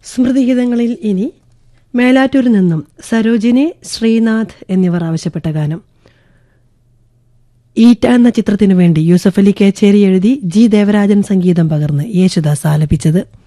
സ്മൃതിഗീതങ്ങളിൽ ഇനി മേലാറ്റൂരിൽ നിന്നും സരോജിനി, ശ്രീനാഥ് എന്നിവർ ആവശ്യപ്പെട്ട ഗാനം. ഈറ്റ എന്ന ചിത്രത്തിനു വേണ്ടി യൂസഫ് അലി കേച്ചേരി എഴുതി ജി ദേവരാജൻ സംഗീതം പകർന്ന് യേശുദാസ് ആലപിച്ചത്.